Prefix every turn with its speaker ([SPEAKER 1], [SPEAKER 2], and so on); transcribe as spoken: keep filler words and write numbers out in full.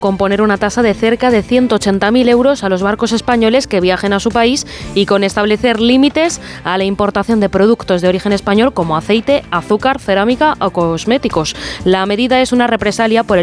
[SPEAKER 1] con poner una tasa de cerca de ciento ochenta mil euros a los barcos españoles que viajen a su país y con establecer límites a la importación de productos de origen español como aceite, azúcar, cerámica o cosméticos. La medida es una represalia por el